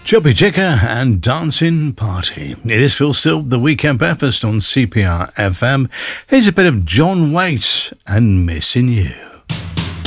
Chubby Checker and Dancing Party. It is Phil Still, the Weekend Breakfast on CPR FM. Here's a bit of John Waite and Missing You.